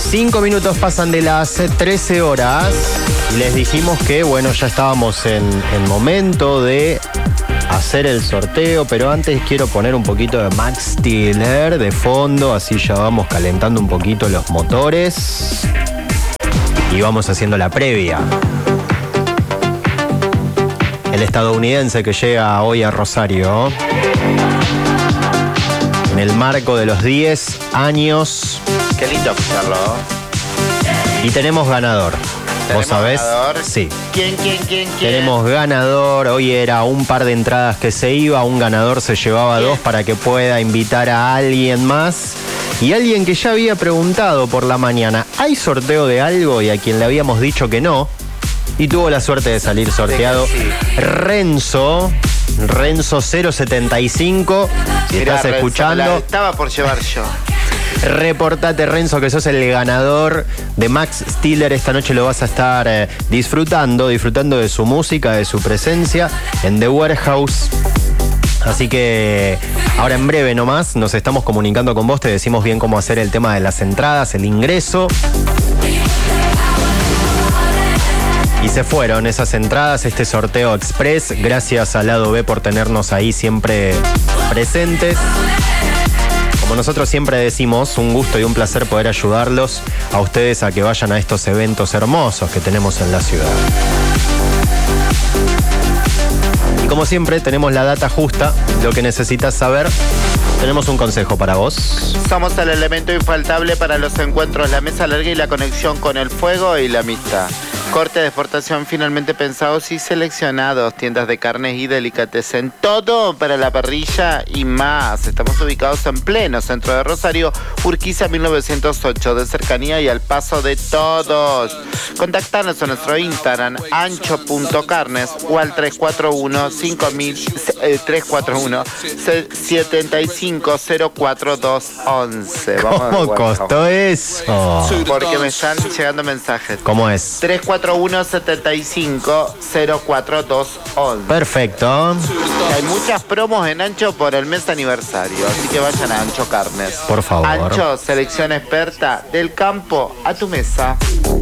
5 minutos pasan de las 13 horas y les dijimos que, bueno, ya estábamos en momento de hacer el sorteo, pero antes quiero poner un poquito de Max Stiller de fondo, así ya vamos calentando un poquito los motores y vamos haciendo la previa. El estadounidense que llega hoy a Rosario en el marco de los 10 años. Qué lindo escucharlo. Y tenemos ganador. ¿Vos sabés? Ganador. Sí. ¿Quién? Tenemos ganador. Hoy era un par de entradas que se iba. Un ganador se llevaba dos para que pueda invitar a alguien más. Y alguien que ya había preguntado por la mañana, ¿hay sorteo de algo? Y a quien le habíamos dicho que no. Y tuvo la suerte de salir sorteado. Sí. Renzo 075. Si Mirá, estás Renzo, escuchando. la estaba por llevar yo. Reportate, Renzo, que sos el ganador de Max Stiller. Esta noche lo vas a estar disfrutando de su música, de su presencia en The Warehouse. Así que ahora en breve nomás nos estamos comunicando con vos, te decimos bien cómo hacer el tema de las entradas, el ingreso. Y se fueron esas entradas, este sorteo express. Gracias al lado B por tenernos ahí siempre presentes. Como nosotros siempre decimos, un gusto y un placer poder ayudarlos a ustedes a que vayan a estos eventos hermosos que tenemos en la ciudad. Y como siempre tenemos la data justa, lo que necesitas saber. Tenemos un consejo para vos. Somos el elemento infaltable para los encuentros, la mesa larga y la conexión con el fuego y la amistad. Corte de exportación finalmente pensados y seleccionados. Tiendas de carnes y delicatessen. Todo para la parrilla y más. Estamos ubicados en pleno centro de Rosario, Urquiza 1908, de cercanía y al paso de todos. Contactanos en nuestro Instagram, ancho.carnes, o al 341-7504-211. ¿Cómo costó eso? Porque me están llegando mensajes. ¿Cómo es? 341-7504-211. Perfecto. Hay muchas promos en Ancho por el mes aniversario, así que vayan a Ancho Carnes. Por favor. Ancho, selección experta del campo a tu mesa.